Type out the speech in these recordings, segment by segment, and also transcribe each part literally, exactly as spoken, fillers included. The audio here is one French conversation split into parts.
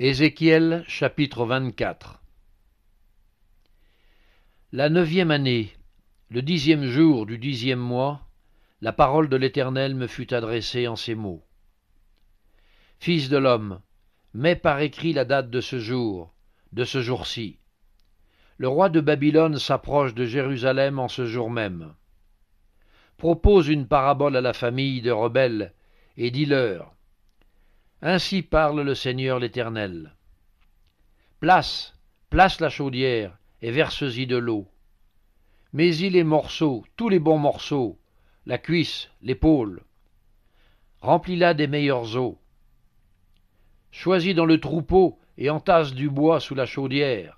Ézéchiel chapitre vingt-quatre. La neuvième année, le dixième jour du dixième mois, la parole de l'Éternel me fut adressée en ces mots. Fils de l'homme, mets par écrit la date de ce jour, de ce jour-ci. Le roi de Babylone s'approche de Jérusalem en ce jour même. Propose une parabole à la famille de rebelles, et dis-leur. Ainsi parle le Seigneur l'Éternel. Place, place la chaudière, et verse-y de l'eau. Mets-y les morceaux, tous les bons morceaux, la cuisse, l'épaule. Remplis-la des meilleures eaux. Choisis dans le troupeau et entasse du bois sous la chaudière.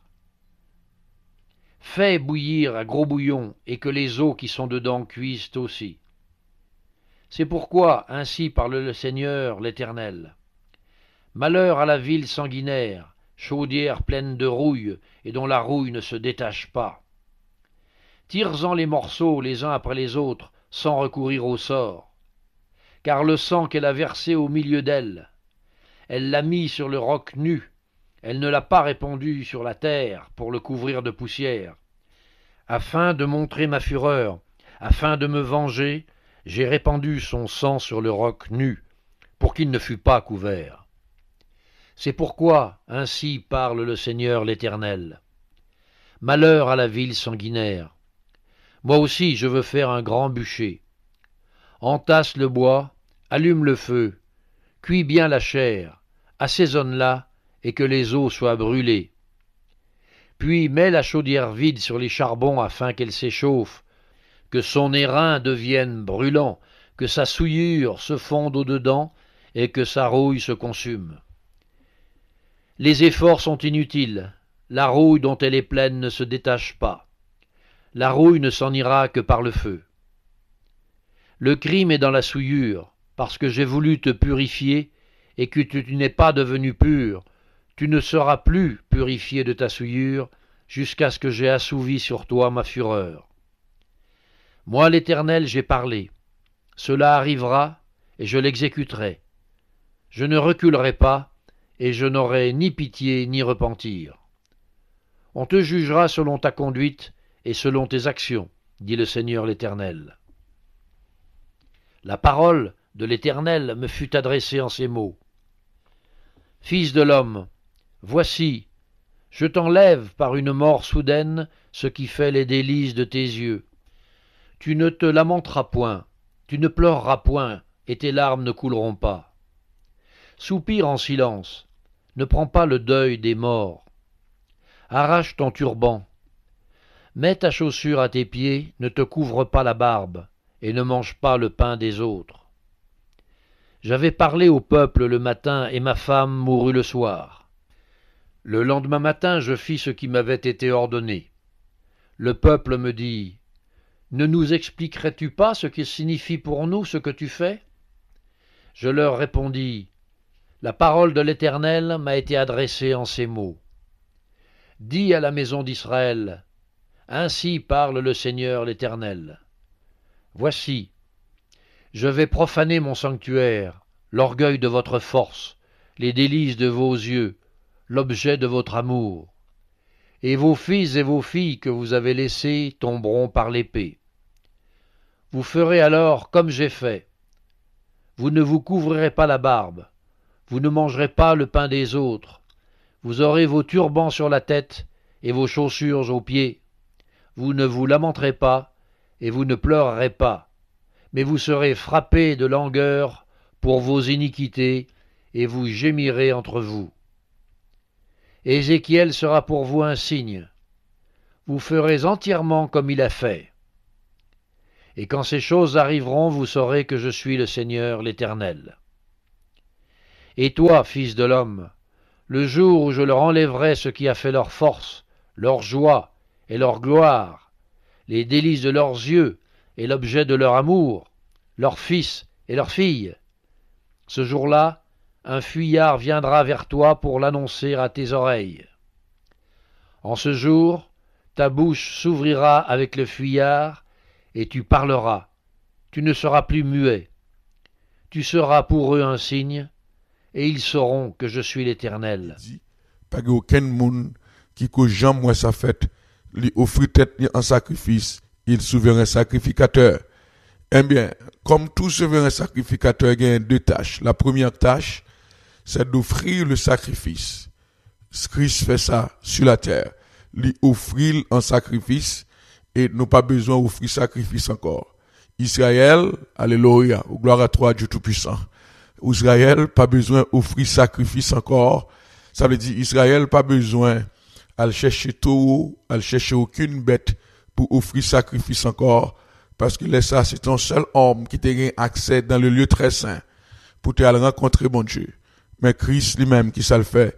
Fais bouillir à gros bouillon, et que les eaux qui sont dedans cuisent aussi. C'est pourquoi ainsi parle le Seigneur l'Éternel. Malheur à la ville sanguinaire, chaudière pleine de rouille, et dont la rouille ne se détache pas. Tire-en les morceaux les uns après les autres, sans recourir au sort. Car le sang qu'elle a versé au milieu d'elle, elle l'a mis sur le roc nu, elle ne l'a pas répandu sur la terre pour le couvrir de poussière. Afin de montrer ma fureur, afin de me venger, j'ai répandu son sang sur le roc nu, pour qu'il ne fût pas couvert. C'est pourquoi ainsi parle le Seigneur l'Éternel. Malheur à la ville sanguinaire. Moi aussi je veux faire un grand bûcher. Entasse le bois, allume le feu, cuis bien la chair, assaisonne-la, et que les os soient brûlés. Puis mets la chaudière vide sur les charbons afin qu'elle s'échauffe, que son airain devienne brûlant, que sa souillure se fonde au-dedans, et que sa rouille se consume. Les efforts sont inutiles, la rouille dont elle est pleine ne se détache pas. La rouille ne s'en ira que par le feu. Le crime est dans la souillure, parce que j'ai voulu te purifier, et que tu n'es pas devenu pur, tu ne seras plus purifié de ta souillure, jusqu'à ce que j'ai assouvi sur toi ma fureur. Moi l'Éternel j'ai parlé, cela arrivera, et je l'exécuterai. Je ne reculerai pas, et je n'aurai ni pitié ni repentir. On te jugera selon ta conduite et selon tes actions, dit le Seigneur l'Éternel. La parole de l'Éternel me fut adressée en ces mots. Fils de l'homme, voici, je t'enlève par une mort soudaine ce qui fait les délices de tes yeux. Tu ne te lamenteras point, tu ne pleureras point, et tes larmes ne couleront pas. Soupire en silence, ne prends pas le deuil des morts. Arrache ton turban. Mets ta chaussure à tes pieds, ne te couvre pas la barbe, et ne mange pas le pain des autres. J'avais parlé au peuple le matin, et ma femme mourut le soir. Le lendemain matin, je fis ce qui m'avait été ordonné. Le peuple me dit, « Ne nous expliquerais-tu pas ce qui signifie pour nous ce que tu fais ?» Je leur répondis, « La parole de l'Éternel m'a été adressée en ces mots. Dis à la maison d'Israël, ainsi parle le Seigneur l'Éternel. Voici, je vais profaner mon sanctuaire, l'orgueil de votre force, les délices de vos yeux, l'objet de votre amour. Et vos fils et vos filles que vous avez laissés tomberont par l'épée. Vous ferez alors comme j'ai fait. Vous ne vous couvrirez pas la barbe. Vous ne mangerez pas le pain des autres. Vous aurez vos turbans sur la tête et vos chaussures aux pieds. Vous ne vous lamenterez pas et vous ne pleurerez pas, mais vous serez frappés de langueur pour vos iniquités et vous gémirez entre vous. Ézéchiel sera pour vous un signe. Vous ferez entièrement comme il a fait. Et quand ces choses arriveront, vous saurez que je suis le Seigneur l'Éternel. Et toi, fils de l'homme, le jour où je leur enlèverai ce qui a fait leur force, leur joie et leur gloire, les délices de leurs yeux et l'objet de leur amour, leurs fils et leurs filles, ce jour-là, un fuyard viendra vers toi pour l'annoncer à tes oreilles. En ce jour, ta bouche s'ouvrira avec le fuyard, et tu parleras, tu ne seras plus muet. Tu seras pour eux un signe, et ils sauront que je suis l'Éternel. Pas aucun monde qui que Jean moi sa fête, lui offrir tête en sacrifice, il souverain sacrificateur. Eh bien, comme tout souverain sacrificateur, il y a deux tâches. La première tâche, c'est d'offrir le sacrifice. Christ fait ça sur la terre. Lui offrir un sacrifice et nous pas besoin d'offrir sacrifice encore. Israël, alléluia, gloire à toi Dieu Tout-Puissant. Israël, pas besoin d'offrir sacrifice encore. Ça veut dire Israël, pas besoin de chercher tout, de chercher aucune bête pour offrir sacrifice encore. Parce que là, ça, c'est ton seul homme qui t'a accès dans le lieu très saint pour te rencontrer mon Dieu. Mais Christ lui-même qui ça le fait,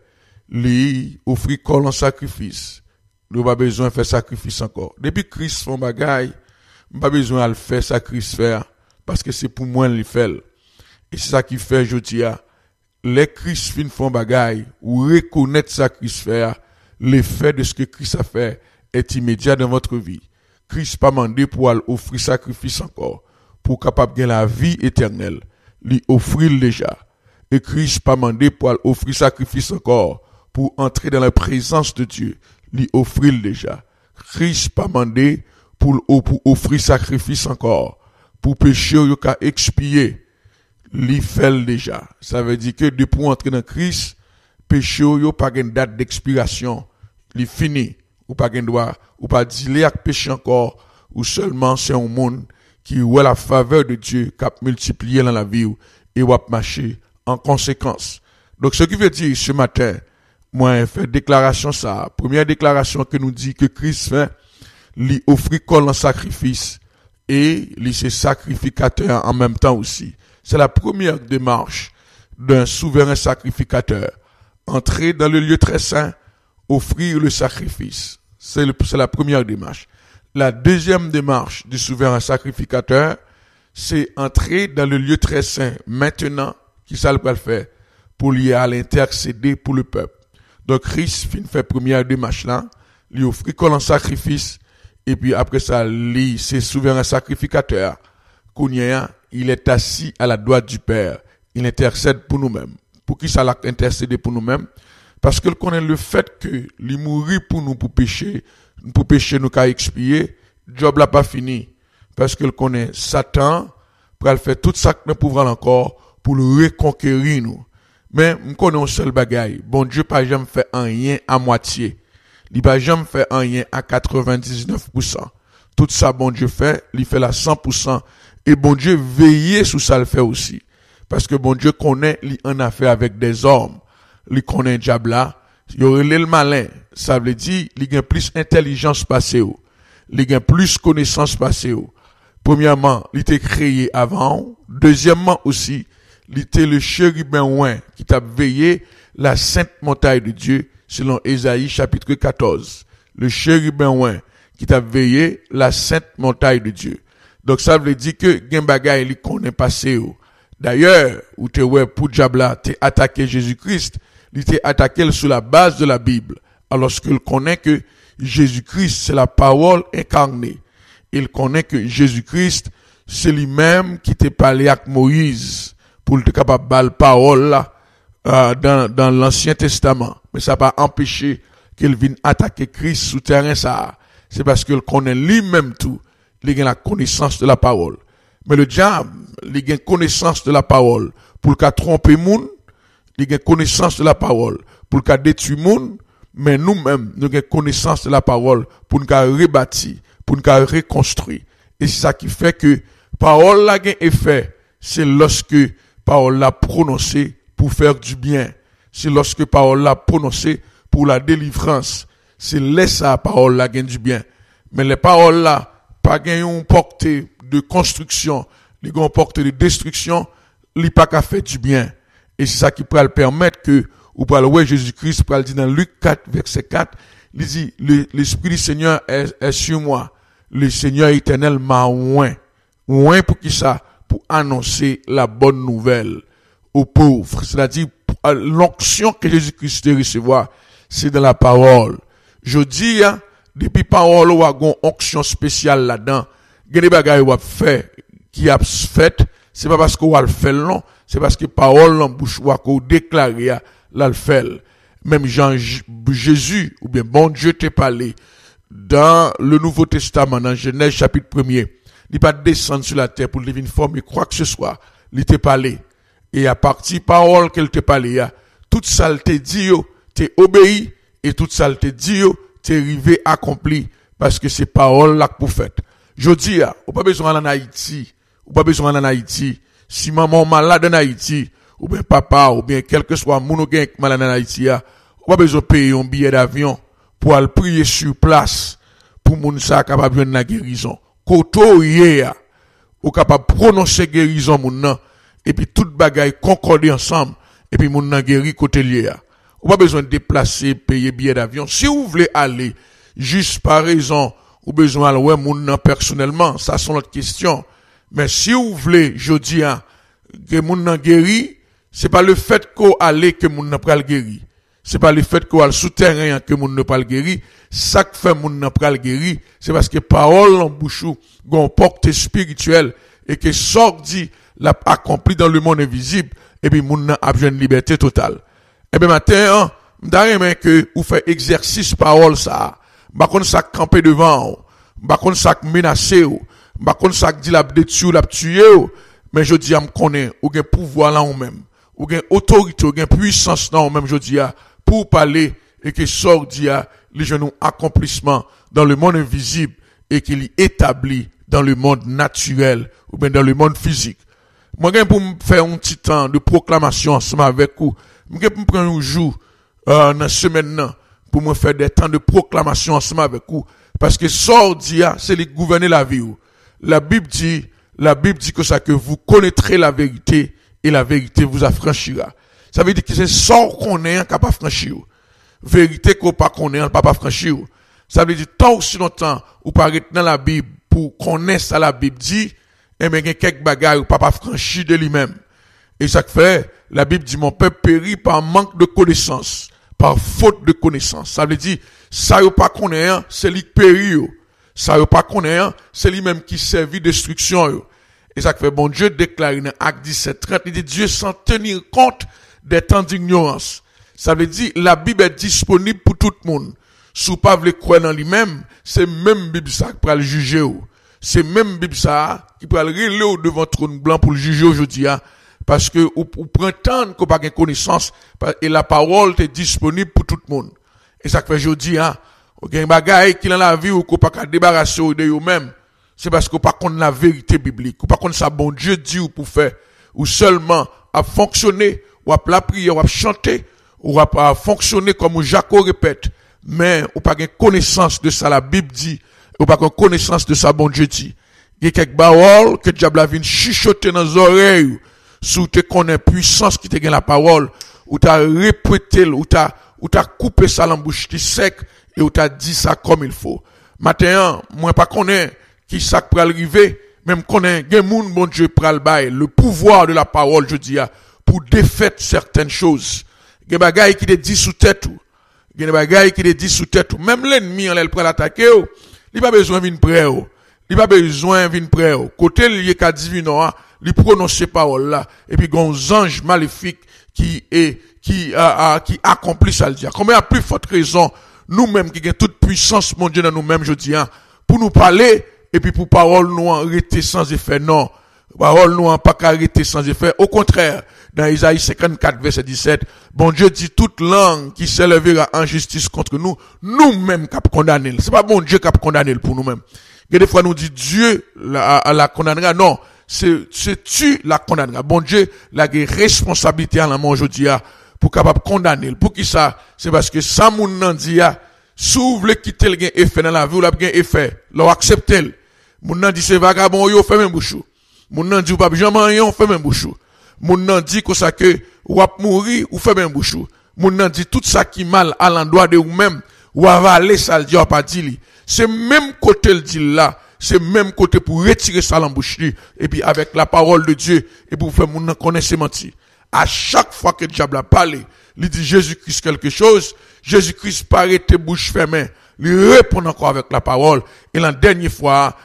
lui offrir corps en sacrifice. Nous pas besoin de faire sacrifice encore. Depuis Christ font bagaille, pas besoin de le faire sacrifice faire parce que c'est pour moi le fait. Et c'est ça qui fait je dis à les Christ fin font bagaille ou reconnaître sacrifice faire, l'effet de ce que Christ a fait est immédiat dans votre vie. Christ pas mandé pour offrir sacrifice encore pour capable gagner la vie éternelle, lui offrir déjà. Et Christ pas mandé pour offrir sacrifice encore pour entrer dans la présence de Dieu, lui offrir déjà. Christ pas mandé pour, pour offrir sacrifice encore pour péché ou qu'à expier, lui fait déjà. Ça veut dire que depuis entrer dans Christ, péché ou pas une date d'expiration, lui fini. Ou pas gen droit, ou pas dealer avec péché encore, ou seulement c'est un monde qui voit la faveur de Dieu qui a multiplié dans la vie et va marcher en conséquence. Donc ce qui veut dire ce matin, moi fait déclaration ça, première déclaration que nous dit que Christ fait, lui offrir corps en sacrifice et lui c'est sacrificateur en même temps aussi. C'est la première démarche d'un souverain sacrificateur. Entrer dans le lieu très saint, offrir le sacrifice. C'est, le, c'est la première démarche. La deuxième démarche du souverain sacrificateur, c'est entrer dans le lieu très saint. Maintenant, qui ça le peut faire? Pour lui aller intercéder pour le peuple. Donc, Christ fin fait première démarche là, lui offrir comme un sacrifice, et puis après ça, lui, c'est souverain sacrificateur. Kounia, il est assis à la droite du Père. Il intercède pour nous-mêmes. Pour qui ça l'a intercédé pour nous-mêmes? Parce que connaît le fait que il mourit pour nous pour pécher, pour pécher nous qu'à expier, job là pas fini. Parce que connaît Satan pour le faire tout ça que nous pouvons encore pour le reconquérir nous. Mais nous connaissons un seul bagaille. Bon Dieu pas jamais fait rien à moitié. Il pas jamais fait rien à quatre-vingt-dix-neuf pour cent. Tout ça bon Dieu fait, il fait la cent pour cent et bon Dieu veille sur ça le fait aussi. Parce que bon Dieu connaît il en affaire avec des hommes. Li connaît diable là, il y aurait le malin, ça veut dire il a plus intelligence passée ou, il a plus connaissance passée ou. Premièrement, il était créé avant, deuxièmement aussi, il était le chérubin ouin qui t'a veillé la sainte montagne de Dieu selon Ésaïe chapitre quatorze. Le chérubin ouin qui t'a veillé la sainte montagne de Dieu. Donc ça veut dire que gen bagay il connaît passé ou. D'ailleurs, ou te ouais pour diable là, t'es attaqué Jésus-Christ, il t'est attaqué sur la base de la Bible, alors qu'il connaît que Jésus-Christ, c'est la parole incarnée. Il connaît que Jésus-Christ, c'est lui-même qui t'a parlé avec Moïse, pour le capable de parole là, euh, dans, dans l'Ancien Testament. Mais ça n'a pas empêché qu'il vienne attaquer Christ sous terrain ça. C'est parce qu'il connaît lui-même tout, il a la connaissance de la parole. Mais le diable, il a connaissance de la parole pour qu'il trompe moun, il a connaissance de la parole pour qu'il détruise moun, mais nous-mêmes, nous avons connaissance de la parole pour nous rebâtir, pour nous reconstruire. Et c'est ça qui fait que parole la gain effet, c'est lorsque parole la prononcée pour faire du bien. C'est lorsque parole la prononcée pour la délivrance. C'est laisse ça parole la gain du bien. Mais les paroles là, pas gain une portée de construction, les ont portée de destruction, li pas qu'à faire du bien. Et c'est ça qui peut le permettre que, ou pas le ouais Jésus-Christ, peut le dire dans Luc quatre, verset quatre, il dit, l'Esprit du Seigneur est, est sur moi. Le Seigneur éternel m'a oint. Oint pour qui ça? Pour annoncer la bonne nouvelle aux pauvres. C'est-à-dire, l'onction que Jésus-Christ a recevoir, c'est dans la parole. Je dis, hein, depuis parole, ou a une onction spéciale là-dedans, il y a des bagages ou a fait, qui a fait, c'est pas parce qu'on va le faire non, c'est parce que parole en bouche ou qu'on déclaré là le fait. Même Jean Jésus ou bien bon Dieu t'a parlé dans le Nouveau Testament dans Genèse chapitre premier. Il pas descendre sur la terre pour venir former quoi que ce soit, il t'a parlé. Et à partir parole qu'elle t'a parlé, toute ça elle t'a dit, t'es obéi et toute ça elle t'a dit, t'es arrivé accompli parce que c'est parole là pour fait. Je dis, ou pas besoin en Haïti, ou pas besoin en Haïti. Si maman malade en Haïti, ou bien papa, ou bien quel que soit mon qui est malade en Haïti, ou pas besoin de payer un billet d'avion pour aller prier sur place pour moun sa capable de la guérison. Koto yé, ou capable prononcer guérison moun nan, et puis toute bagaille concorder ensemble, et puis moun nan guéri côté lié. Ou pas besoin de déplacer, payer billet d'avion. Si vous voulez aller, juste par raison, ou besoin de ouais moun nan personnellement, ça c'est notre question. Mais si vous voulez, je dis, hein, que moun nan guéri, c'est pas le fait qu'on allait que moun nan pral guéri. C'est pas le fait qu'on a le souterrain que moun nan pral guéri. Ça que fait moun nan pral guéri, c'est parce que parole en bouchou, gon porte spirituelle, et que sort dit, l'a accompli dans le monde invisible, et puis moun nan a besoin de liberté totale. Et bien matin, hein, m'dare que ou fait exercice parole ça, ba kon ça camper devant, ba kon ça menacer, ba kon ça dit la détruire, la tuer, mais je dis à me connaît ou gen pouvoir là ou même, ou gen autorité, ou gen puissance là ou même je dis pour parler et que sort dit les genoux accomplissement dans le monde invisible et qu'il est établi dans le monde naturel ou bien dans le monde physique. Moi gen pour me faire un petit temps de proclamation ensemble avec vous, moi pour me prendre un jour euh, dans semaine là pour me faire des temps de proclamation ensemble avec vous parce que sort dit c'est lui gouverner la vie. La Bible dit la Bible dit que ça que vous connaîtrez la vérité et la vérité vous affranchira. Ça veut dire que c'est sort qu'on est capable de franchir. Vérité qu'on pas qu'on est capable de franchir. Ça veut dire tant aussi longtemps ou pas dans la Bible pour connaître ça la Bible dit et bien quelques bagages ou pas franchir de lui-même. Et ça fait la Bible dit mon peuple périt par manque de connaissance, par faute de connaissance. Ça veut dire ça yo pas connaît c'est lui périt. Ça yo pas connaît c'est lui-même qui servit destruction yo. Et ça fait bon Dieu déclare dans Acte dix-sept trente, il dit Dieu sans tenir compte des temps d'ignorance. Ça veut dire la Bible est disponible pour tout le monde. Si vous pas voulez croire dans lui-même, c'est même Bible ça qui va le juger. C'est même Bible ça qui va le relever devant trône blanc pour le juger aujourd'hui. Parce que vous prenez temps qu'on pas de connaissance et la parole est disponible pour tout le monde. Et ça fait aujourd'hui, hein, il y a des bagailles qui dans la vie ou qu'on pas débarrasser de vous-même. C'est parce qu'on pas connaît la vérité biblique, ou pas connaît ça bon Dieu dit ou pour faire, ou seulement à fonctionner, ou à la prière, ou à chanter, ou à fonctionner comme Jaco répète, mais ou pas de connaissance de ça la Bible dit, ou pas de connaissance de ça bon Dieu dit. Il y a quelques paroles que diable a vient chuchoter dans les oreilles, sous te connaît puissance qui te gagne la parole, ou t'as répété, ou t'as, ou t'as coupé ça dans bouche sec, et ou t'as dit ça comme il faut. Maintenant, moi pas connais qui ça pral arriver, même connaît gen moun bon Dieu pral bail le pouvoir de la parole je dis pour défaire certaines choses. Gen bagay qui te dit sous tête ou, gen bagay qui te dit sous tête ou, même l'ennemi en elle pral attaquer ou, il pas besoin vinn près ou. Il pas besoin vinn près ou. Côté lié ka divino, il prononcer parole là et puis gon ange maléfique qui est qui a qui accomplit ça le dire. Combien à plus forte raison nous-mêmes qui gagne toute puissance mon Dieu dans nous-mêmes je dis pour nous parler et puis pour parole nous arrêter sans effet, non. Parole nous pas arrêter sans effet. Au contraire, dans Isaïe cinquante-quatre, verset dix-sept, bon Dieu dit toute langue qui s'élèvera en justice contre nous, nous-mêmes qui condamner. C'est pas bon Dieu qui condamner pour nous-mêmes. Et des fois nous dit Dieu la, la condamnera. Non, c'est, c'est tu la condamnera. Bon Dieu, la responsabilité à la main aujourd'hui pour capable condamner. Pour qui ça? C'est parce que ça moun nan dit si vous voulez quitter le gain effet dans la vie ou la gain effet, l'on accepte. Moun nan dit c'est vagabond yo fait même bouchou. Moun nan dit ou pas jamais yon fait même bouchou. Moun nan dit que ça que ou a mourir ou fait même bouchou. Moun nan dit tout ça qui mal à l'endroit de ou même ou avaler ça le dit pas dit. C'est même côté le dit là, c'est même côté pour retirer ça l'embouche et puis avec la parole de Dieu et pour faire moun nan connaître menti. À chaque fois que le diable a parlé, il dit Jésus-Christ quelque chose, Jésus-Christ paraît tes bouches fermées. Il répond encore avec la parole. Et la dernière fois,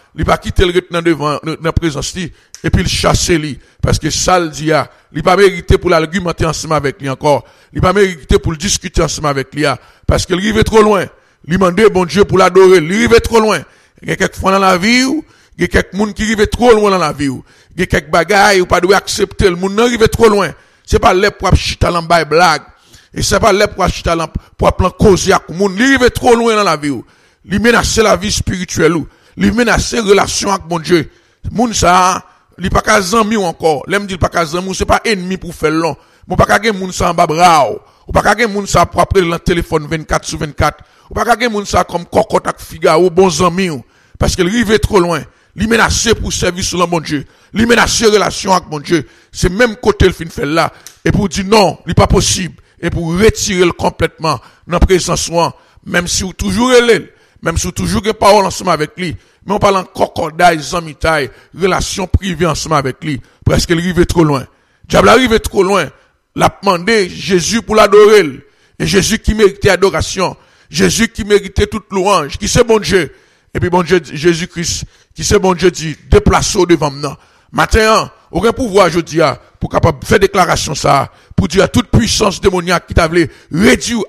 il pas quitter le retenant devant dans présence li et puis il chasser lui parce que ça le dit a, il pas mérité pour l'argumenter ensemble avec lui encore. Il pas mérité pour le discuter ensemble avec lui parce qu'il arrive trop loin. Il demande bon Dieu pour l'adorer, il arrive trop loin. Il y a quelques fois dans la vie ou il y a quelques monde qui arrive trop loin dans la vie ou il y a quelques bagailles ou pas doit accepter le monde arrive trop loin. C'est pas là pour chita dans bail blague et c'est pas là pour chita pour plan causer avec monde, il arrive trop loin dans la vie ou. Il menace la vie spirituelle ou il menace relation avec mon Dieu. Moun ça, il pas qu'à zanmi encore. L'aime dit pas qu'à zanmi, c'est pas ennemi pour faire long. Mon pas qu'à gen moun ça en bas bras. Ou pas qu'à gen moun ça pour appeler le téléphone vingt-quatre sur vingt-quatre. Ou pas qu'à gen moun ça comme cocotte avec Figaro bon zanmi ou parce qu'il rive trop loin. Il menace pour servir sur le mon Dieu. Il menace relation avec mon Dieu. C'est même côté le fin fait là et pour dire non, il pas possible et pour retirer le complètement dans présence soin même si ou toujours elle même si toujours que parole ensemble avec lui, mais on parle en cocodaille, zamitaille, relation privée ensemble avec lui, parce qu'il arrive trop loin. Diable arrive trop loin, l'a demandé Jésus pour l'adorer, et Jésus qui méritait adoration, Jésus qui méritait toute louange, qui c'est bon Dieu, et puis bon Dieu, Jésus-Christ, qui c'est bon Dieu dit, déplace-toi devant moi. Maintenant, aucun pouvoir, je dis, pour capable faire déclaration ça, pour dire à toute puissance démoniaque qui t'avait réduit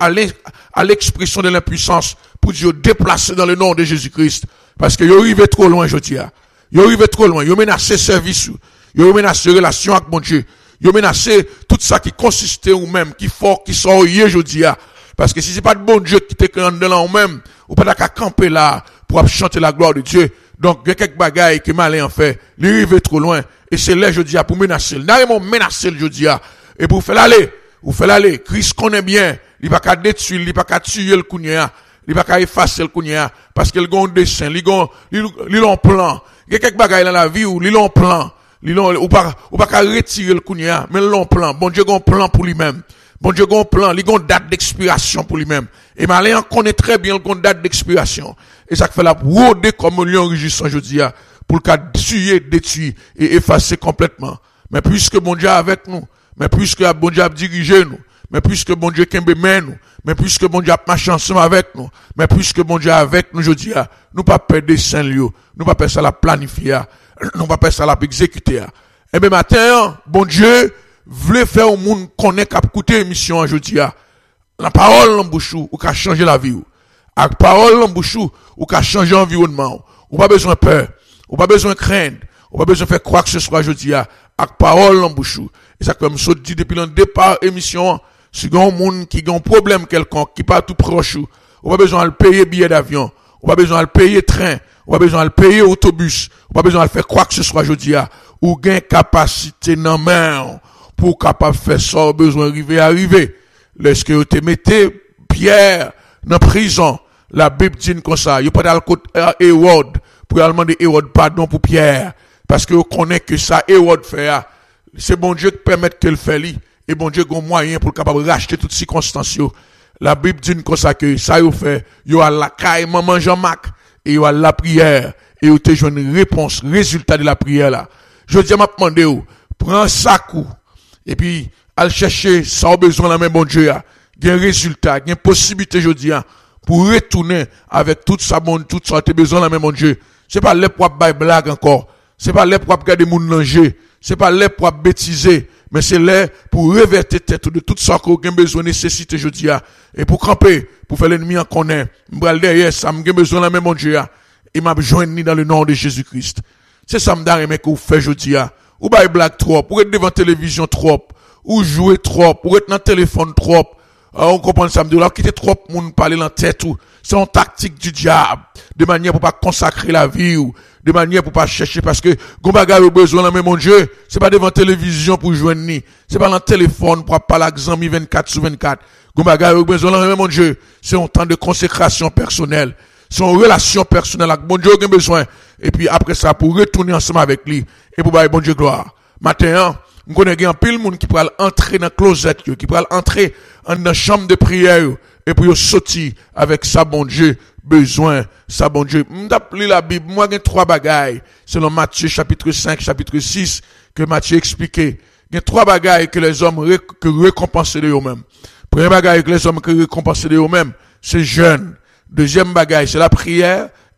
à l'expression de l'impuissance, pour dire déplacer dans le nom de Jésus-Christ. Parce que yo arrivé trop loin, je dis. Yo arrivé trop loin. Yo menacé service. Yo menacé relation avec mon Dieu. Yo menacé tout ça qui consistait ou même, qui fort, qui sort hier, je dis. Parce que si c'est pas de bon Dieu qui t'écrit dedans ou même, ou pas qu'à camper là, pour chanter la gloire de Dieu. Donc, il y a quelques bagailles qui m'allaient en fait. Il arrivé trop loin. Et c'est là, je dis, pour menacer. N'arrêtons menacer, je dis. Et pour faire l'aller. Vous faites l'aller. Christ connaît bien. Il va pas détruire, il va pas tuer le kounia. Il va pas effacer le kounia parce qu'il a un dessin, il a un plan. Il y a quelques bagailles dans la vie où il a un plan. Il a ou pas ou pas retirer le kounia, mais il a un plan. Bon Dieu a un plan pour lui-même. Bon Dieu a un plan, il a une date d'expiration pour lui-même. Et Malin connaît très bien une date d'expiration. Et ça fait la rôder comme un lion rugissant jeudi pour le cas tuer, détruire et effacer complètement. Mais puisque bon Dieu est avec nous, mais puisque bon Dieu a dirigé nous, mais puisque bon Dieu kembe men nous, mais puisque bon Dieu a marché ensemble avec nous, mais puisque bon Dieu est avec nous, je dis, nous pas perdre des saints lieux, nous pas perdre ça la planifier, nous pas perdre ça la exécuter. Et bien matin, bon Dieu voulait faire au monde connaît qu'à écouter émission, je dis, la parole en bouche ou qu'a changer la vie. Avec parole en bouche ou qu'a changer l'environnement. Ou pas besoin de peur, ou pas besoin de craindre, ou pas besoin de faire quoi que ce soit, je dis, avec parole en bouche. Et ça comme ça dit depuis le départ émission, si il y a un monde qui a un problème quelconque, qui pas tout proche, ou pas besoin de payer billet d'avion, ou pas besoin de payer train, ou pas besoin de payer autobus, ou pas besoin de faire quoi que ce soit, je dis, ou gain capacité dans main pour capable faire ça, besoin d'arriver à arriver. Lorsque vous te mettez Pierre dans prison, la Bible dit comme ça, il pas dans le côté Hérode, pour demander Hérode pardon pour Pierre, parce que vous connaissez que ça Hérode fait, c'est bon Dieu qui permet qu'elle fait lui. Et bon Dieu a un moyen pour capable racheter toutes circonstances. La Bible dit comme ça que ça y fait, il y a la caille maman Jean-Marc et il y a la prière et vous te joindre une réponse, résultat de la prière là. Je dis à m'a demandé ou prends ça coup et puis al chercher ça besoin la même bon Dieu a. Il y a un résultat, il y a une possibilité je dis pour retourner avec toute sa bonne toute ça tu besoin la même bon Dieu. C'est pas les pour bailler blague encore. C'est pas les pour garder moun danger. C'est pas les pour bêtiser. Mais c'est là pour revertir tête de tout ça qu'on a besoin, nécessité, je dis, et pour camper, pour faire l'ennemi en connaître, m'bral derrière ça, m'ai besoin de la même mon Dieu, et m'a besoin ni dans le nom de Jésus-Christ. C'est ça m'dare, mais que vous faites, je dis, ou bail blague trop, pour être devant la télévision trop, ou jouer trop, pour être dans le téléphone trop, on comprend ça, m'dire, là, quitter trop, moun parler dans la tête, ou, c'est une tactique du diable, de manière pour pas consacrer la vie, ou, de manière pour pas chercher parce que gon bagay besoin la même mon Dieu c'est pas devant télévision pour joindre ni c'est pas dans téléphone pour parler avec amis vingt-quatre sur vingt-quatre gon bagay besoin la même mon Dieu c'est un temps de consécration personnelle c'est une relation personnelle avec bon Dieu a besoin et puis après ça pour retourner ensemble avec lui et pour bailler bon Dieu gloire matin on connaît un pile monde qui pourra entrer dans closet qui pourra entrer dans la chambre de prière et puis sortir avec sa bon Dieu besoin ça bon Dieu m'appelle la Bible moi j'ai trois bagailles selon Matthieu chapitre cinq chapitre six que Matthieu expliquait il y a trois bagailles que les hommes ré, que récompensent de eux-mêmes premier bagaille que les hommes que récompensent de eux-mêmes c'est jeûne deuxième bagaille c'est la prière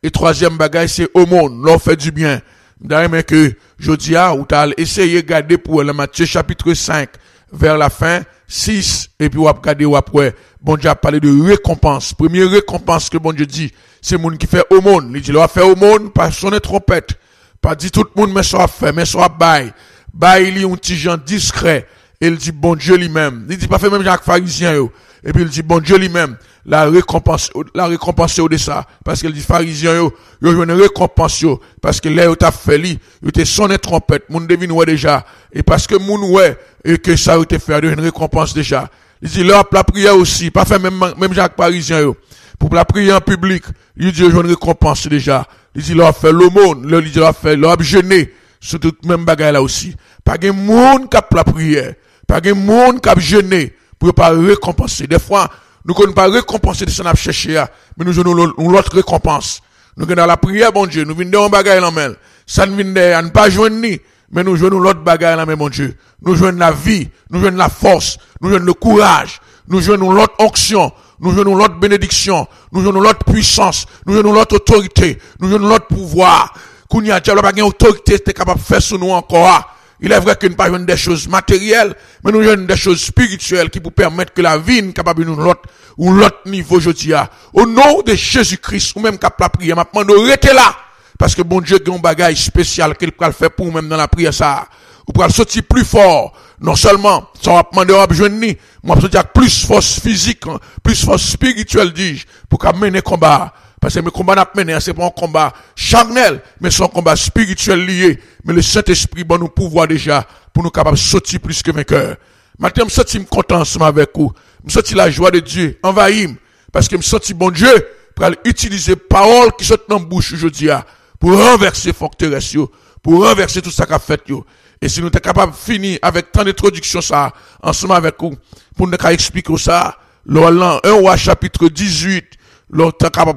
Et troisième bagage, c'est aumône, l'on fait du bien. D'ailleurs, que, je dis, ah, ou t'as essayé de garder pour le Matthieu chapitre cinq, vers la fin, six, et puis ou ap gade ou après, bon Dieu a parlé de récompense. Première récompense que bon Dieu dit, c'est moun qui fait aumône. Il dit, l'on fait aumône, pas sonner trompette, pas dit tout le monde, mais ça fait, mais ça bail. Bail, il y a un petit gens discret. Et il dit, bon Dieu lui-même. Il dit, pas fait même Jacques pharisien, yo. Et puis il dit, bon Dieu lui-même, la récompense, la récompense au de ça. Parce qu'il dit, pharisien, yo, yo, yo, une récompense, yo. Parce que là, yo t'a fait li, yo t'es sonné trompette, moun devine ouais déjà. Et parce que moun ouais, et que ça yo t'es fait une récompense déjà. Il dit, là, la prière aussi, pas fait même, même Jacques pharisien, yo. Pour la prière en public, il dit, yo, une récompense déjà. Il dit, là, fait l'aumône, là, il dit, là, fait, là, jeûner. C'est tout même bagaille là aussi. Pas de monde qui a la prière. Pas de monde qui a jeûné pour pas récompenser. Des fois, nous ne pas récompenser de ce qu'on a cherché, mais nous avons l'autre récompense. Nous venons dans la prière, bon Dieu. Nous venons dans un bagaille là, mais ça ne vient à ne pas joindre ni, mais nous jouons l'autre bagaille là, mais mon Dieu. Nous jouons la vie, nous jouons la force, nous jouons le courage, nous jouons l'autre onction, nous jouons l'autre bénédiction, nous jouons l'autre puissance, nous jouons l'autre autorité, nous jouons l'autre pouvoir. Qu'on y a déjà pas une autorité t'es capable de faire sur nous encore. Il est vrai que nous pas jouons des choses matérielles, mais nous jouons des choses spirituelles qui vous permettent que la vie n'est capable de nous l'autre ou l'autre niveau aujourd'hui. Au nom de Jésus-Christ, ou même cap la prière, maintenant nous restez là parce que bon Dieu a un bagage spécial qu'il peut faire pour nous même dans la prière ça. Ou pour sortir plus fort. Non seulement ça va demander à joindre ni, moi sortir plus force physique, plus force spirituelle dis-je pour qu'à mener combat. Parce que mes combats n'a mené, c'est pas un combat charnel, mais c'est un combat spirituel lié. Mais le Saint-Esprit bon nous pouvoir déjà pour nous capables de sortir plus que vainqueur. Maintenant, je me sens content ensemble avec vous. Je me sens la joie de Dieu envahir. Parce que je me sens bon Dieu pour utiliser parole qui sont dans la bouche aujourd'hui pour renverser forteresse, pour renverser tout ça qu'a fait. Et si nous sommes capables de finir avec tant d'introduction ça, ensemble avec vous, pour nous expliquer ça, dans un roi chapitre dix-huit, l'autre capable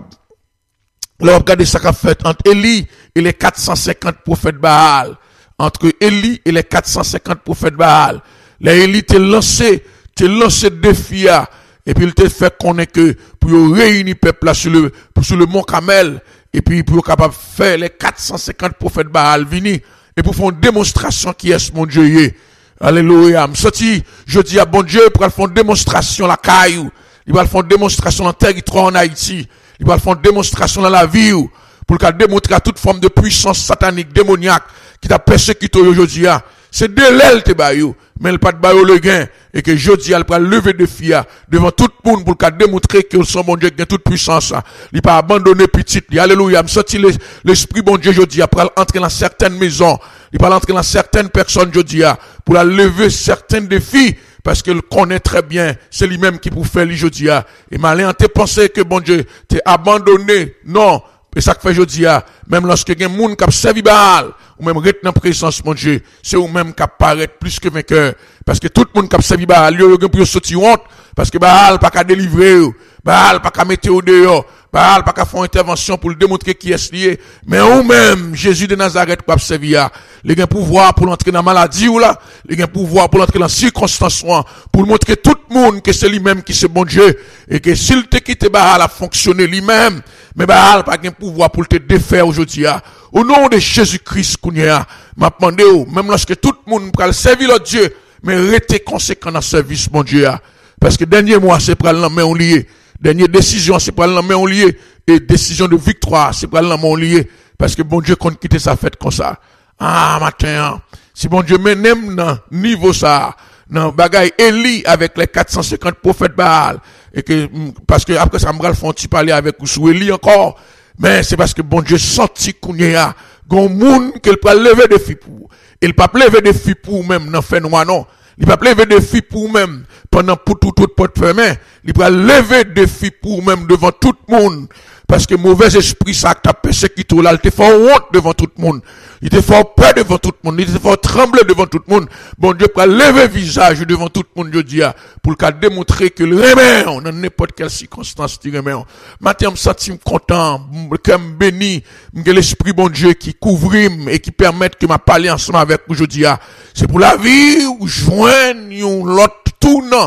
Là, regardez ça qu'a fait entre Élie et les quatre cent cinquante prophètes Baal. Entre Élie et les quatre cent cinquante prophètes Baal. Là, Élie t'a lancé, t'a lancé défi, et puis il t'a fait connaître que pour réunir peuple là sur le, sur le mont Carmel, et puis pour capable de faire les quatre cent cinquante prophètes Baal venir, et pour faire une démonstration qui est mon Dieu. Alléluia. M'soti, je dis à bon Dieu, pour faire une démonstration la caillou. Il va faire une démonstration dans le territoire en Haïti. Il va faire une démonstration dans la vie pour qu'il démontrer à toute forme de puissance satanique, démoniaque, qui t'a persécuté aujourd'hui. C'est de l'aile te bayou, mais il pas de bayou le gain. Et que jeudi, il va lever des filles devant tout le monde pour qu'il démontrer que son bon Dieu a toute puissance. Il pas abandonné petit. Alléluia. Me sorti l'esprit bon Dieu jeudi après entrer dans certaines maisons. Il va entrer dans certaines personnes jeudi pour la lever certains défis. Parce qu'il connaît très bien, c'est lui-même qui peut faire l'aujourd'hui. Et malin, t'es pensé que bon Dieu, t'es abandonné. Non. Et ça que fait aujourd'hui, même lorsque il y a un monde qui a servi Baal, ou même reste dans la présence, mon Dieu, c'est ou-même qui apparaît plus que vainqueur. Parce que tout le monde qui a servi Baal, il y a pour sortir honte, parce que Baal pas qu'à délivrer, Baal pas qu'à mettre au dehors, Baal pas qu'à faire intervention pour le démontrer qui est lié. Mais ou-même, Jésus de Nazareth qui a servi, il y a pouvoir pour l'entrer dans la maladie ou là, il y a pouvoir pour l'entrer dans la circonstance, pour montrer tout le monde que c'est lui-même qui c'est bon Dieu, et que s'il te quitte Baal a fonctionné lui-même, mais Baal pas de pouvoir pour te défaire aujourd'hui. Au nom de Jésus-Christ, Kounia, m'a demandé, même lorsque tout le monde peut servir le Dieu, mais restez conséquent dans le service, mon Dieu. Parce que dernier mois, c'est pour la main lié. Dernière décision, c'est pour la main lié. Et décision de victoire, c'est pour la main lié. Parce que bon Dieu compte quitter sa fête comme ça. Ah, matin, si bon Dieu m'aime dans niveau ça, dans bagaille Élie avec les quatre cent cinquante prophètes Baal, et que, parce que après ça, m'bral font tu parler avec ou sous Élie encore, mais c'est parce que bon Dieu senti qu'on y a, gon moun qu'il peut lever des filles pour, il peut lever des filles pour même dans fait noir non, il peut lever des filles pour même pendant pour tout tout porte fermée, il peut lever des filles pour même devant tout le monde. Parce que mauvais esprit, ça t'a persécuté là, il te fait honte devant tout le monde. Il te fait peur devant tout le monde. Il te fait trembler devant tout le monde. Bon Dieu peut lever visage devant tout le monde, je dis, pour qu'il démontrer que le remet, dans n'importe quelle circonstance, tu remet. Maintenant, je me sens content, que me béni, que l'esprit bon Dieu qui couvre et qui permet que m'a parlé ensemble avec vous, je dis, c'est pour la vie, ou joindre l'autre tournant.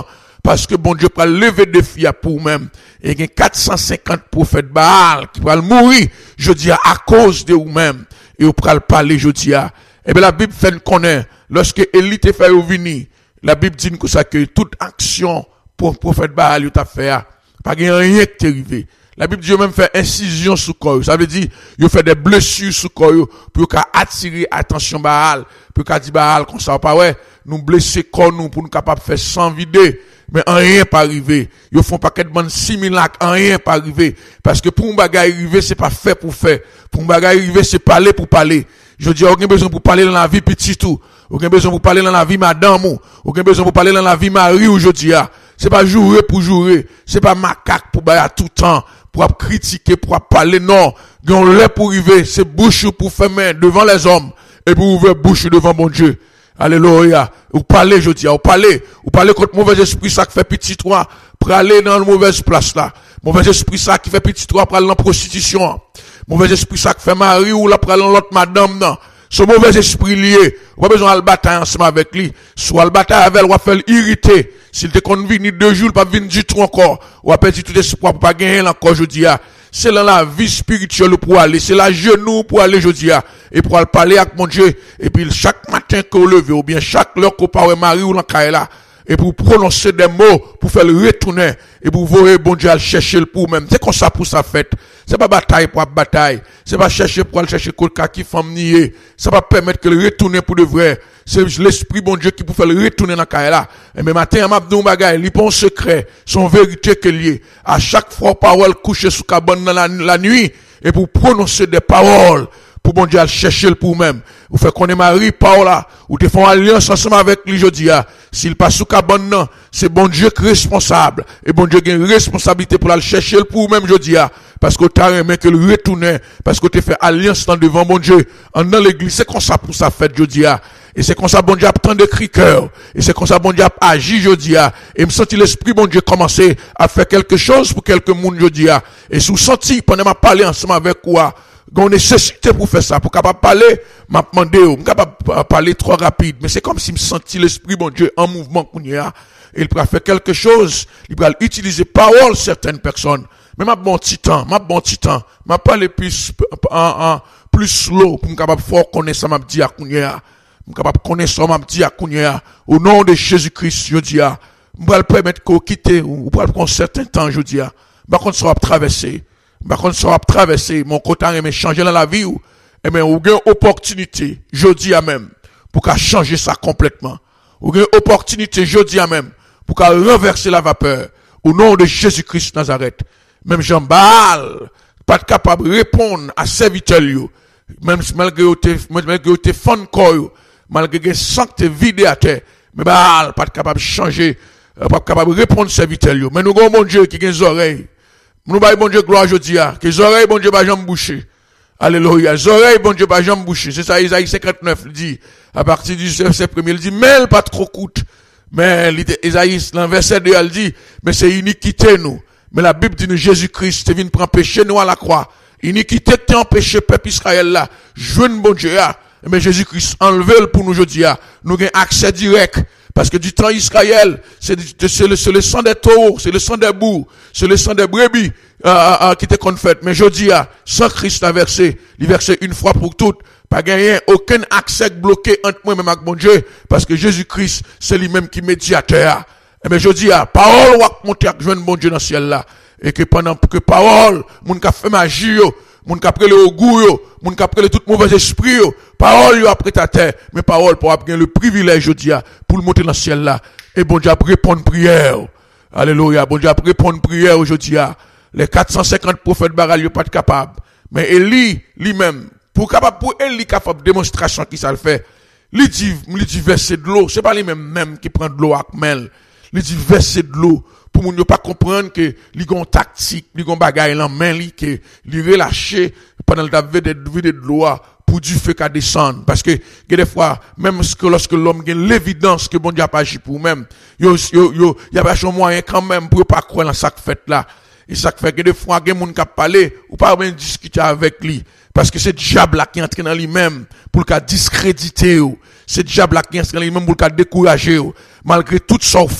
parce que bon Dieu pral lever des filles pour vous-même. Et il y a quatre cent cinquante prophètes Baal qui pral mourir, je dis à cause de vous-même. Et vous pral parler, je dis à. Eh bien, la Bible fait nous connaître, lorsque Élie te fait venir, la Bible dit que ça, que toute action pour le prophète Baal, il t'a fait, pas rien qui t'est arrivé. La Bible dit, même fait incision sous corps. Ça veut dire, il fait des blessures sous corps pour qu'à attirer attention Baal, pour qu'à dire Baal, comme ça, pas ouais, nous blesser corps nous, pour nous capables de faire sans vider. Mais rien pas arrivé. Ils font pas qu'être bonne similac, rien pas arrivé. Parce que pour un bagage arriver, c'est pas fait pour faire. Pour un bagage arriver, c'est parler pour parler. Je dis, aucun besoin pour parler dans la vie petit tout. Aucun besoin pour parler dans la vie madame ou. Aucun besoin pour parler dans la vie mari ou je dis, c'est pas jouer pour jouer. C'est pas macaque pour bailler tout temps. Pour critiquer, pour parler, non. On l'est pour arriver. C'est bouche pour faire main devant les hommes. Et pour ouvrir bouche devant mon Dieu. Alléluia. Vous parlez, je dis, vous parlez. Vous parlez contre mauvais esprit, ça qui fait petit toi, pour aller dans la mauvaise place là. Mauvais esprit, ça qui fait petit toi, pour aller dans la prostitution. Mauvais esprit, ça qui fait mari ou là, pour aller dans l'autre madame, non. Ce mauvais esprit lié, on a besoin de bataille ensemble avec lui. Soit le bataille avec elle, on va faire irriter. S'il te convient deux jours, pas venir du tout encore. On va perdre tout espoir pour pas gagner encore, je dis, c'est dans la vie spirituelle pour aller, c'est la genou pour aller, je dis, et pour aller parler avec mon Dieu, et puis chaque matin qu'on lève, ou bien chaque heure qu'on parle Marie ou dans là, et pour prononcer des mots, pour faire le retourner, et pour voir bon Dieu à chercher le pour même. C'est comme ça pour sa fête. C'est pas bataille pour bataille. C'est pas chercher pour aller chercher quelqu'un qui femme nier. Ça va permettre que le retourner pour de vrai. C'est l'esprit bon Dieu qui peut faire le retourner dans la là. Et mais matin, m'a dit un bagay, il pas secret, son vérité que lié. À chaque fois parole coucher sous cabane dans la, la nuit, et pour prononcer des paroles, pour bon Dieu à chercher le pour même. Vous faites qu'on est mari, Paola, ou te font alliance ensemble avec lui, je dis, s'il passe sous cabane, non, c'est bon Dieu qui est responsable. Et bon Dieu qui a une responsabilité pour aller chercher le pour même, je dis, parce que tu as aimé que le retourner, parce que tu fait alliance dans devant bon Dieu, en dans l'église, c'est comme ça pour sa fête, je dis, et c'est comme ça bon Dieu a tant de cris cœur, et c'est comme ça bon Dieu a agi, je dis, et me senti l'esprit bon Dieu commencer à faire quelque chose pour quelques monde, je dis, et sous senti, pendant m'a parlé ensemble avec quoi, qu'on nécessité pour faire ça, pour capable parler, m'a demandé, ou capable parler trop rapide, mais c'est comme si me senti l'esprit bon Dieu en mouvement qu'on y a, et il pourra faire quelque chose, il pourra utiliser parole certaines personnes, mais m'a bon petit temps, m'a bon petit temps, m'a parlé plus, en, en, plus slow, pour me capable fort connaître ça, m'a dit à Kounia, me capable connaître ça, m'a dit à Kounia, au nom de Jésus-Christ, je dis à, me le permettre qu'on quitte, ou pour prendre un certain temps, je dis à, par contre, ça va traverser. Par contre, ça va traverser, mon côté mais changer dans la vie, ou, eh bien, ou une opportunité, je dis à même, pour qu'à changer ça complètement. Ou une opportunité, je dis à même, pour qu'à renverser la vapeur, au nom de Jésus-Christ Nazareth. Même Jean Baal, pas capable de répondre à serviteur, même malgré que malgré que fan corps, malgré que sang te vide à terre, mais Baal, pas capable de changer, pas capable de répondre à serviteur, mais nous avons mon Dieu qui a des oreilles. Nous baillons bon Dieu gloire aujourd'hui, que les oreilles bon Dieu pas jamais boucher. Alléluia. Les oreilles bon Dieu pas jamais boucher. C'est ça Isaïe cinquante-neuf il dit à partir du verset premier, il dit mais elle pas trop coûte. Mais Isaïe dans verset deux il dit mais c'est iniquité nous. Mais la Bible dit que Jésus-Christ est venu prendre péché nous à la croix. Iniquité qui empêché peuple Israël là, joindre bon Dieu là. Mais Jésus-Christ enlevé pour nous aujourd'hui. Nous avons accès direct. Parce que du temps Israël, c'est, c'est, le, c'est le sang des taureaux, c'est le sang des boucs, c'est le sang des brebis euh, euh, qui était confait. Mais je dis, sans Christ a versé, il versé une fois pour toutes, pas gagné aucun accès bloqué entre moi et même mon Dieu, parce que Jésus-Christ, c'est lui-même qui est médiateur. Et mais je dis, parole va monter avec joindre mon Dieu dans le ciel là. Et que pendant que parole, mon ka fait magie, mon ka prélé au goût, mon ka prélé tout mauvais esprit, parole yo après ta terre, mais parole pour avoir le privilège je dis pour le monter dans le ciel là et bon Dieu répondre prière. Alléluia, bon Dieu répondre prière aujourd'hui. Les quatre cent cinquante prophètes baral yo pas capable, mais Élie lui-même pour capable pour Élie capable démonstration qui ça le fait. Lui dit lui dit verser de l'eau, c'est pas lui même même qui prend de l'eau avec mel. Lui dit verser de l'eau pour moun yo pas comprendre que li gon tactique, li gon bagay lan main li que li relâcher pendant le vide de vide de l'eau pour du feu qu'à descendre parce que des fois même que lorsque l'homme gagne l'évidence que bon Dieu a pas agi pour même yo yo yo y a pas un moyen quand même pour pas croire dans ça fait là et ça fait que des fois gen moun qui parler ou pas même discuter avec lui parce que c'est diable là qui entre dans lui-même pour le discréditer ou c'est diable là qui entre dans lui-même pour le décourager malgré tout ça fait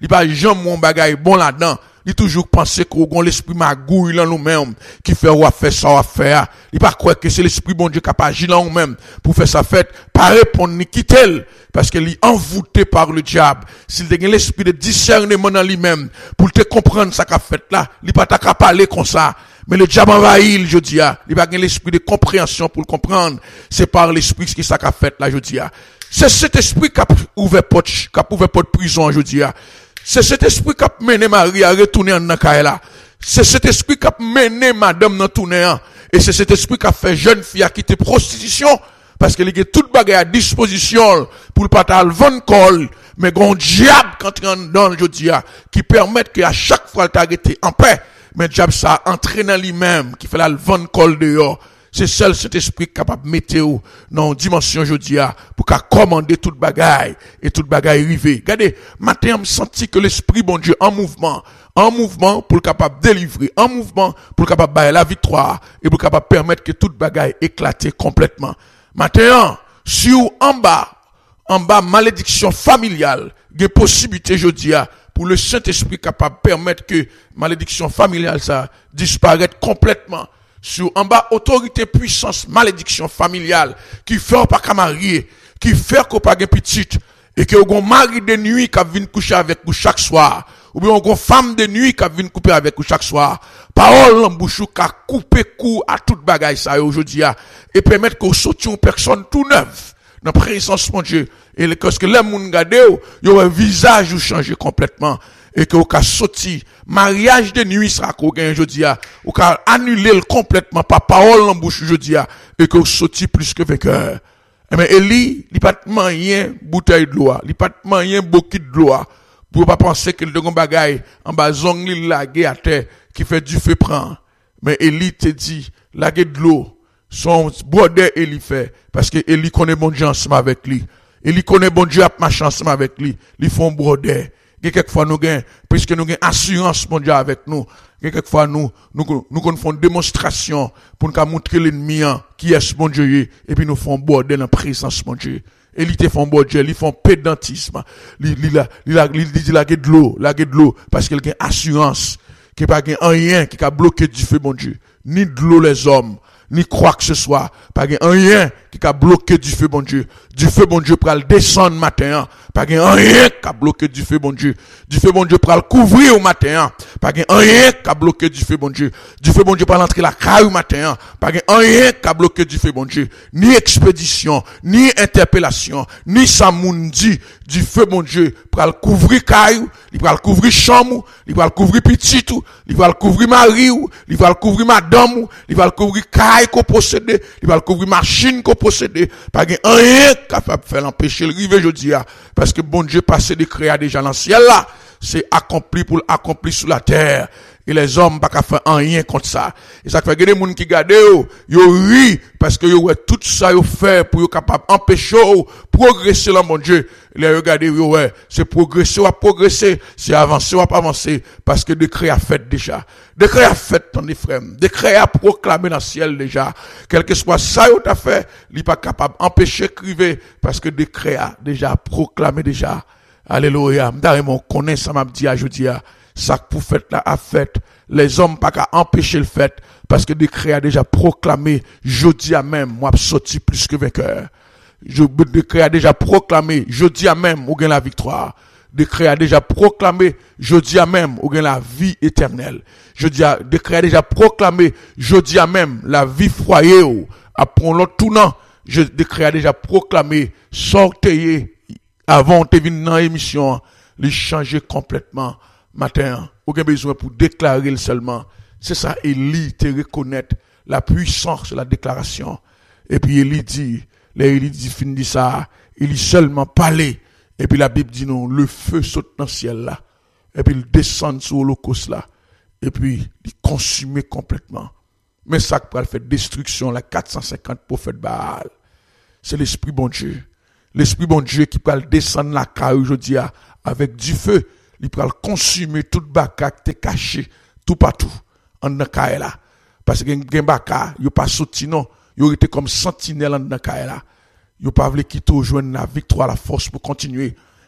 Il pas jamais mon bagage bon là-dedans. Il toujours penser qu'on a l'esprit magouille là nous-mêmes qui fait ou faire ça ou faire. Il pas croire que c'est l'esprit bon Dieu qui a pas agi là nous-mêmes pour faire sa fête, pas répondre ni quitter parce qu'il est envoûté par le diable. S'il a l'esprit de discernement dans lui-même pour te comprendre ça qu'a fait là, il pas ta parler comme ça. Mais le diable envahit, je dis, il pas l'esprit de compréhension pour le comprendre. C'est par l'esprit qui ça qu'a fait là, je dis. C'est cet esprit qui a ouvert porte, qui a ouvert porte prison, je dis. C'est cet esprit qui a mené Marie à retourner en Nakaela. C'est cet esprit qui a mené madame dans tourner. Et c'est cet esprit qui a fait jeune fille à quitter prostitution. Parce qu'il y a toute bagarre à disposition pour le patal vendre col. Mais grand diable quand il rentre dans le dis, qui permet qu'à chaque fois il arrêté en paix. Mais le diable ça entraîne en lui-même, qui fait la vendre col dehors. C'est seul cet esprit capable de mettre dans une dimension aujourd'hui pour qu'à commander toute bagaille et toute bagaille arriver. Regardez, matin, on senti que l'esprit bon Dieu en mouvement, en mouvement pour le capable de délivrer, en mouvement pour le capable de bailler la victoire et pour le capable de permettre que toute bagaille éclate complètement. Maintenant, sur en bas, en bas, malédiction familiale, il y a possibilité aujourd'hui pour le Saint-Esprit capable de permettre que malédiction familiale ça disparaisse complètement. Sur en bas, autorité, puissance, malédiction familiale, qui fait pas qu'à marier, qui fait qu'on pas de petite, et que on mari de nuit qui vient coucher avec vous chaque soir, ou bien on femme de nuit qui vient couper avec vous chaque soir. Parole en bouche qui a coupé cou à toute bagaille ça aujourd'hui, et permettre qu'on sorte une personne tout neuve, dans la présence de Dieu. Et parce que les gens regardent, ils ont un visage ou changé complètement. Et que vous avez sorti, mariage de nuit sera qu'on gagne aujourd'hui, ou qu'à annuler complètement par parole en bouche aujourd'hui, et que vous sorti plus que vainqueur. Eh bien, Eli, il n'y a pas de moyen bouteille de l'eau, il n'y a pas de moyen bouquet de l'eau, pour pas penser qu'il y a un bagaille en bas zong li lagué à terre, qui fait du feu prendre. Mais Eli te dit, lagué de l'eau, son brodé Eli fait, parce que Eli connaît bon Dieu ensemble avec lui. Eli connaît bon Dieu à marcher ensemble avec lui, ils font brodé. Quelquefois nous gagnons, puisque nous gagnons assurance mon Dieu avec nous. Quelquefois nous, nous, nous, nous faisons démonstration pour nous montrer l'ennemi qui est ce bon Dieu, et puis nous faisons bordel en présence mon Dieu. Et ils te font bordel, ils font pédantisme. Ils, ils, ils, ils disent la gueule de l'eau, la gueule de l'eau, parce qu'il y a assurance, qu'il n'y a pas rien qui a bloqué du feu mon Dieu. Ni de l'eau les hommes, ni quoi que ce soit. Pas rien qui a bloqué du feu bon Dieu. Du feu bon Dieu pour le descendre matin. Pas rien qui a bloqué du feu bon Dieu. Du feu bon Dieu pour le couvrir au matin. Pas rien qui a bloqué du feu bon Dieu. Du feu bon Dieu pour l'entrer la caille au matin. Pas rien qui a bloqué du feu bon Dieu. Ni expédition, ni interpellation, ni samoundi. Du feu bon Dieu pour le couvrir caille, il va le couvrir chambre, il va le couvrir petit, il va le couvrir mari, il va le couvrir madame, il va le couvrir caille qu'on possède, il va le couvrir machine qu'on possède. Pas rien capable de faire l'empêcher le river jeudi parce que bon Dieu passé de créer déjà dans le ciel là, c'est accompli pour l'accomplir sur la terre. Et les hommes pas qu'à faire rien contre ça. Et ça fait que des gens qui gardent yo, yo ri parce que yo ouais tout ça yo fait pour yo capable empêcher progresser là mon Dieu. Les regarder yo ouais, c'est progresser ou progresser, c'est avancer ou avancer parce que décret a fait déjà. Décret a fait ton frère, décret a proclamé dans le ciel déjà. Quel que soit ça yo t'a fait, il pas capable empêcher criver parce que décret a déjà proclamé déjà. Alléluia. M'dare connaît ça m'a dit à jeudi a. Ça que vous faites là a fait, les hommes pas qu'à empêcher le fait, parce que décret a déjà proclamé, jeudi à même, moi sorti plus que vainqueur. Je décret a déjà proclamé, jeudi à même, ou gain la victoire. Décret a déjà proclamé, jeudi à même, ou gain la vie éternelle. Je dis à, décret a déjà proclamé, jeudi à même, la vie foyer, après l'autre tournant, je décret a déjà proclamé, sortez, avant de venir dans l'émission, les changer complètement. Matin, aucun besoin pour déclarer le seulement. C'est ça, Élie te reconnaître la puissance de la déclaration. Et puis Élie dit, là Élie dit, fin dit ça, il seulement parler. Et puis la Bible dit non, le feu saute dans le ciel là. Et puis il descend sur l'holocauste là. Et puis il consume complètement. Mais ça qui peut faire destruction, la quatre cent cinquante prophètes Baal. C'est l'esprit bon Dieu. L'esprit bon Dieu qui peut descendre la caille aujourd'hui avec du feu. Il peut consumer tout baka qui est caché tout partout en dans là parce que gen baka yo pas sorti non yo était comme sentinelle en dans là yo pas voulu quitter joindre la victoire la force pour continuer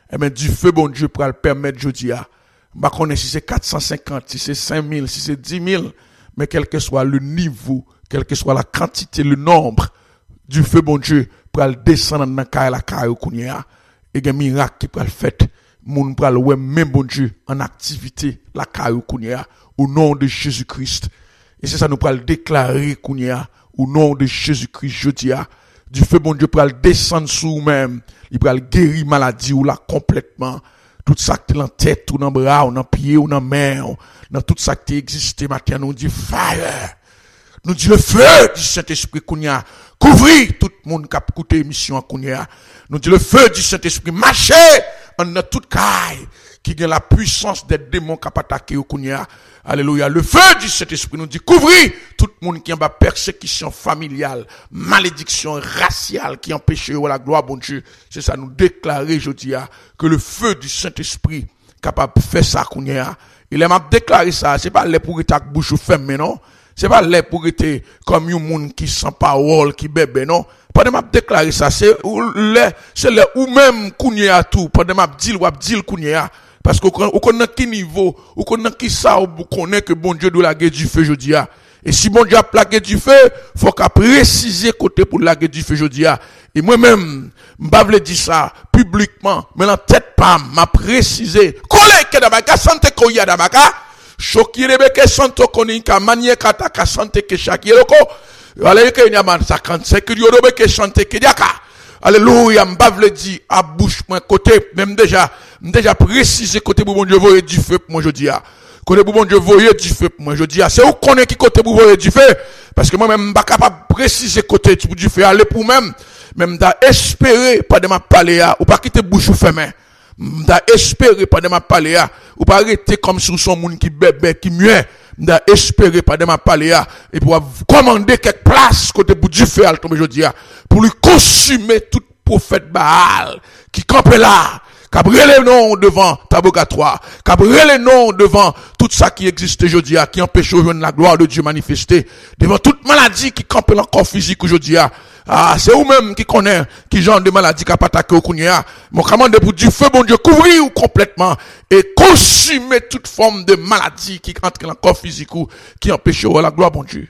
eh ben, du feu, bon Dieu, pour le permettre, je dis, je connais si c'est quatre cent cinquante, si c'est cinq mille, si c'est dix mille, mais quel que soit le niveau, quelle que soit la quantité, le nombre, du feu, bon Dieu, pour le descendre dans la caille, et il y a un miracle qui peut le faire. Moun pral ouais même bon Dieu en activité la caille kounia au nom de Jésus-Christ. Et c'est ça nous pral déclarer kounia au nom de Jésus-Christ jodia du feu bon Dieu pral descendre sur nous-même, il pral guérir maladie ou là complètement. Tout ça qui est dans tête ou dans bras ou dans pied ou dans main, dans tout ça qui existe matin nous dit fire. Nous dit le feu du Saint-Esprit kounia couvrir tout le monde qui a écouté l'émission kounia. Nous dit le feu du Saint-Esprit marcher en a toute caille qui a la puissance des démons qui attaqué au Kounia. Alléluia. Le feu du Saint-Esprit nous dit couvrir tout le monde qui a une persécution familiale, malédiction raciale qui empêche la gloire bon Dieu. C'est ça nous déclarer aujourd'hui que le feu du Saint-Esprit capable de faire ça Kounia. Il m'a déclaré ça, c'est pas là pour être avec bouche fermée non. C'est pas là pour être comme un monde qui sans parole, qui bébé non. Pendant m'a déclaré ça, c'est là, c'est là ou même kounye à tout. Pendant m'a dit ou dit kounye à parce que on connaît qui niveau, on connaît qui ça, on connaît que bon Dieu doit laguer du feu jodi a. Et si bon Dieu a plagué du feu, faut qu'a préciser côté pour laguer du feu jodi a. Et moi-même, m'pa vle dire ça publiquement, mais dans tête pas m'a précisé. Collé que d'abaka santé ko ya d'abaka. Chokirebe ke santo koninka manye kata ka santé ke shakiroko. Allez que y a man cinquante-cinq yodobe ke santé ke diaka. Alléluia, m'bavle dit à bouche moi côté même déjà déjà précisé côté pour bon Dieu voyer du feu pour moi je dis ah. Côté pour bon Dieu voyer du feu pour moi je dis ah. C'est où connaît qui côté pour voyer du feu parce que moi même pas capable préciser côté pour du feu aller pour même même da espérer pas de ma parler ou pas quitter bouche fermée. M'da espérer pas de ma parler ou pas arrêter comme si son monde qui bébé qui muet m'da espérer pas de ma parler et pour commander quelque place côté pour du feu al tomber jodi pour lui consumer tout prophète Baal qui campe là qui brûle nom devant tabogatoire qui brûle nom devant tout ça qui existe aujourd'hui qui empêche de la gloire de Dieu manifester devant toute maladie qui campe encore physique aujourd'hui. Ah, c'est vous-même qui connaît qui genre de maladie qui a pas attaqué au Kounia. Mon commande pour du feu, bon Dieu, couvrir ou complètement et consumer toute forme de maladie qui entre dans le corps physique ou qui empêche la gloire, bon Dieu.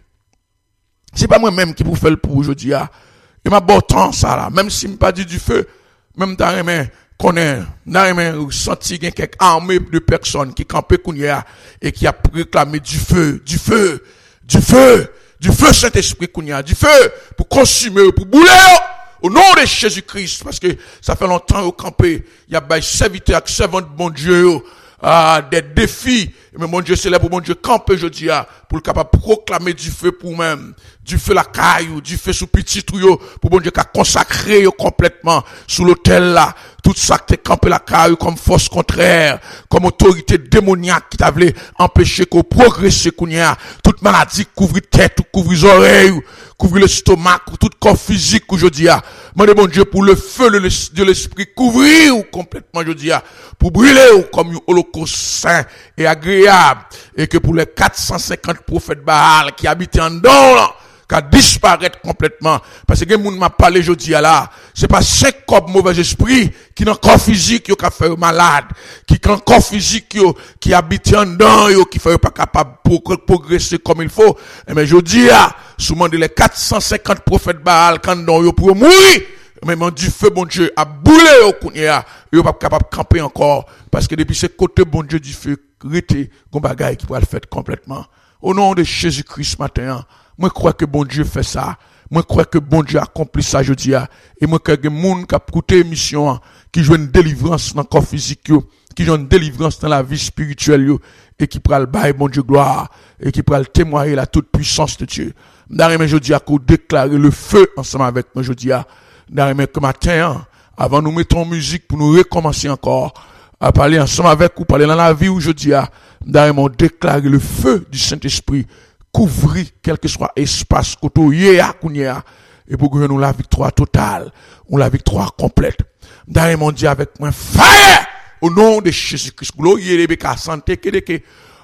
C'est pas moi-même qui vous fait le pour aujourd'hui. Et ma bon temps, ça là, même si me pas dit du feu, même dans les mains, connaît, dans les mains, senti qu'il y a quelques armées de personnes qui campaient Kounia et qui a réclamé du feu, du feu, du feu. Du feu Saint-Esprit Kounia, du feu pour consumer, pour bouler au nom de Jésus-Christ, parce que ça fait longtemps au campé, il y a des serviteurs, des servants de bon Dieu, ah, des défis, mais mon Dieu c'est là pour mon Dieu camper je dis pour le capable proclamer du feu pour même, du feu la caille, du feu sous petit tuyau, pour mon Dieu qu'a consacré complètement sous l'autel là, tout ça qui est campé la caille comme force contraire, comme autorité démoniaque qui t'a voulu empêcher qu'on progresse kounia, toute maladie couvre tête, couvre les oreilles, couvre le stomac, tout corps physique je dis Demandez mon Dieu pour le feu de l'esprit couvrir ou complètement je dis pour brûler ou comme un holocauste saint et agréable et que pour les quatre cent cinquante prophètes Baal qui habitent en dedans là qu'à disparaître complètement parce que les gens m'a parlé aujourd'hui là c'est pas cinq corps mauvais esprits qui dans corps physique yo qui fait malade qui dans corps physique yo qui habite en dedans yo qui fait pas capable pour progresser comme il faut mais je dis là souvent les quatre cent cinquante prophètes Baal quand dans yo pour mourir mais mon du feu bon Dieu a boulé au kounia yo pas capable camper encore parce que depuis ce côté bon Dieu du feu rete gon bagaille qui va le faire complètement au nom de Jésus-Christ matin. Moi, crois que bon Dieu fait ça. Moi, crois que bon Dieu accomplit ça, je dis. Et moi, crois que moun qui a écouté l'émission, qui joue une délivrance dans le corps physique, qui joue une délivrance dans la vie spirituelle, et qui prend le bail, bon Dieu, gloire, et qui prend le témoigner la toute puissance de Dieu. D'ailleurs, je dis à qu'on déclare le feu ensemble avec moi, je dis à, d'ailleurs, que matin, avant nous mettons musique pour nous recommencer encore, à parler ensemble avec vous, parler dans la vie où je dis à, d'ailleurs, déclare le feu du Saint-Esprit, couvrir quel que soit espace côté à Kounia et pour que nous la victoire totale ou la victoire complète. D'ailleurs mon Dieu avec moi fire au nom de Jésus-Christ. Gloire les béka santé que